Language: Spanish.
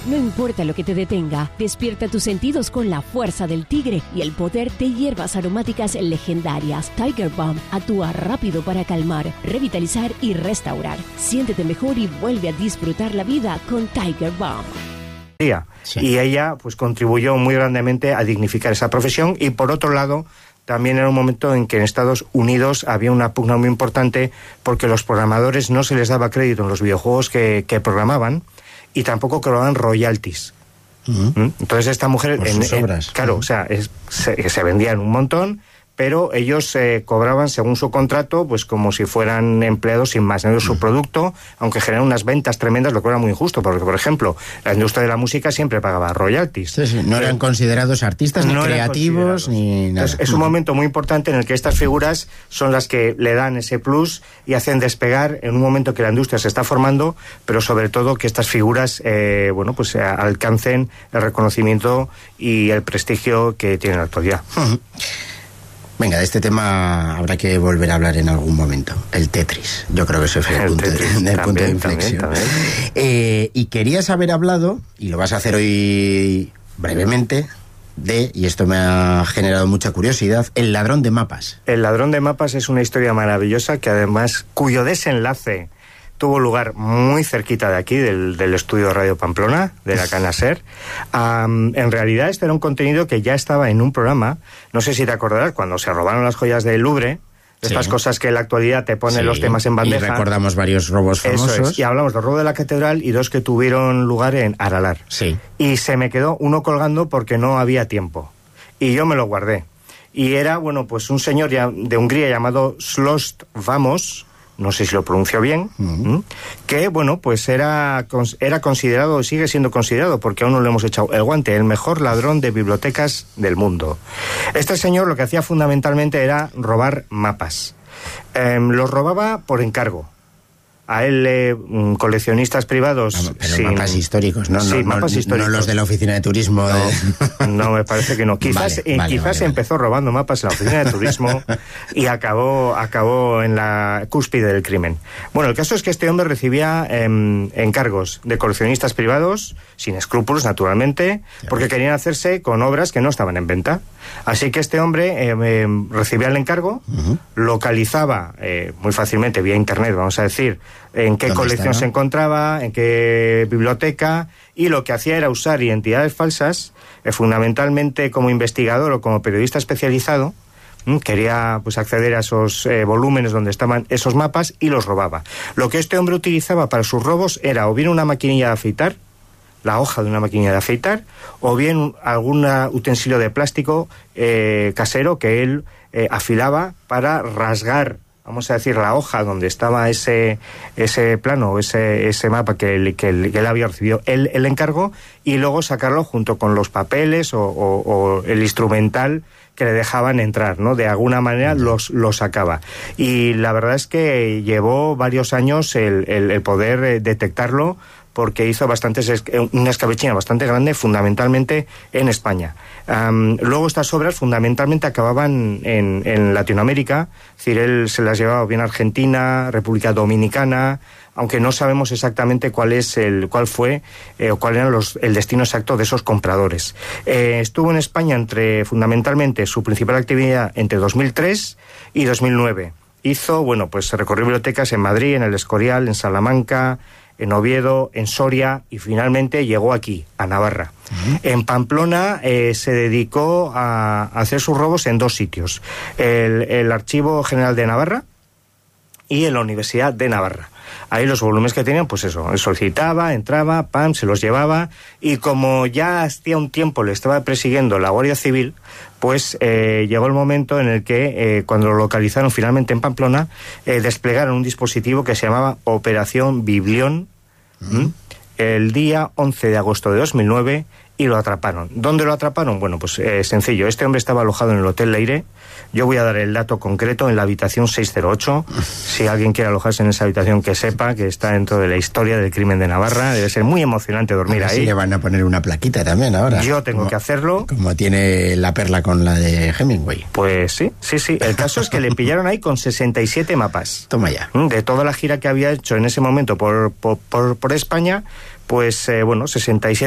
No importa lo que te detenga, despierta tus sentidos con la fuerza del tigre y el poder de hierbas aromáticas legendarias. Tiger Balm actúa rápido para calmar, revitalizar y restaurar. Siéntete mejor y vuelve a disfrutar la vida con Tiger Balm. Sí. Y ella pues contribuyó muy grandemente a dignificar esa profesión, y por otro lado también era un momento en que en Estados Unidos había una pugna muy importante porque los programadores no se les daba crédito en los videojuegos que programaban, y tampoco cobraban royalties. Entonces esta mujer claro, o sea, se vendían un montón, pero ellos cobraban según su contrato, pues como si fueran empleados sin más. Su producto, aunque generan unas ventas tremendas, lo que era muy injusto, porque, por ejemplo, la industria de la música siempre pagaba royalties. Sí. No eran considerados artistas, ni creativos, ni nada. Entonces, es un momento muy importante en el que estas figuras son las que le dan ese plus y hacen despegar en un momento que la industria se está formando, pero sobre todo que estas figuras, alcancen el reconocimiento y el prestigio que tienen en la actualidad. Venga, de este tema habrá que volver a hablar en algún momento. El Tetris. Yo creo que ese fue el punto de inflexión. También. Y querías haber hablado, y lo vas a hacer hoy brevemente, y esto me ha generado mucha curiosidad, El ladrón de mapas. El ladrón de mapas es una historia maravillosa que además, cuyo desenlace tuvo lugar muy cerquita de aquí, del estudio de Radio Pamplona, de la cadena SER. En realidad este era un contenido que ya estaba en un programa, no sé si te acordarás, cuando se robaron las joyas del Louvre, estas cosas que en la actualidad te ponen los temas en bandeja. Y recordamos varios robos famosos. Eso es, y hablamos del robo de la catedral y dos que tuvieron lugar en Aralar. Sí. Y se me quedó uno colgando porque no había tiempo. Y yo me lo guardé. Y era, pues un señor de Hungría llamado Slost Vamos, no sé si lo pronuncio bien, que, pues era considerado, sigue siendo considerado, porque aún no le hemos echado el guante, el mejor ladrón de bibliotecas del mundo. Este señor lo que hacía fundamentalmente era robar mapas. Los robaba por encargo. A él, coleccionistas privados... Pero mapas históricos, ¿no? Sí, mapas históricos. No los de la oficina de turismo. No, me parece que no. Quizás empezó robando mapas en la oficina de turismo y acabó en la cúspide del crimen. Bueno, el caso es que este hombre recibía encargos de coleccionistas privados, sin escrúpulos, naturalmente, porque querían hacerse con obras que no estaban en venta. Así que este hombre recibía el encargo, localizaba muy fácilmente, vía internet, vamos a decir, en qué colección se encontraba, en qué biblioteca, y lo que hacía era usar identidades falsas, fundamentalmente como investigador o como periodista especializado. Quería acceder a esos volúmenes donde estaban esos mapas y los robaba. Lo que este hombre utilizaba para sus robos era o bien una maquinilla de afeitar, la hoja de una maquinilla de afeitar, o bien algún utensilio de plástico casero que él afilaba para rasgar, vamos a decir, la hoja donde estaba ese plano, ese mapa que él había recibido el encargo, y luego sacarlo junto con los papeles o el instrumental que le dejaban entrar, ¿no? De alguna manera los sacaba. Y la verdad es que llevó varios años el poder detectarlo, porque hizo una escabechina bastante grande, fundamentalmente en España. Luego estas obras fundamentalmente acababan en Latinoamérica, es decir, él se las llevaba bien a Argentina, República Dominicana, aunque no sabemos exactamente cuál fue el destino exacto de esos compradores. Estuvo en España fundamentalmente su principal actividad entre 2003 y 2009. Hizo, recorrió bibliotecas en Madrid, en El Escorial, en Salamanca, en Oviedo, en Soria, y finalmente llegó aquí, a Navarra. En Pamplona se dedicó a hacer sus robos en dos sitios: el Archivo General de Navarra y en la Universidad de Navarra. Ahí los volúmenes que tenían, él solicitaba, entraba, se los llevaba, y como ya hacía un tiempo le estaba persiguiendo la Guardia Civil, llegó el momento en el que, cuando lo localizaron finalmente en Pamplona, desplegaron un dispositivo que se llamaba Operación Biblión, el día 11 de agosto de 2009, y lo atraparon. ¿Dónde lo atraparon? Sencillo. Este hombre estaba alojado en el Hotel Leire. Yo voy a dar el dato concreto, en la habitación 608. Si alguien quiere alojarse en esa habitación, que sepa que está dentro de la historia del crimen de Navarra. Debe ser muy emocionante dormir ahí. Sí, le van a poner una plaquita también ahora. Yo tengo que hacerlo. Como tiene La Perla con la de Hemingway. Pues sí. El caso es que le pillaron ahí con 67 mapas. Toma ya. De toda la gira que había hecho en ese momento por España, 67